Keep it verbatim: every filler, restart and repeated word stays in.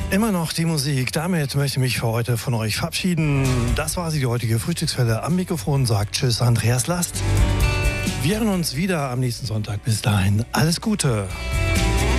Immer noch die Musik. Damit möchte ich mich für heute von euch verabschieden. Das war sie, die heutige Frühstückswelle. Am Mikrofon sagt Tschüss, Andreas Last. Wir hören uns wieder am nächsten Sonntag. Bis dahin, alles Gute.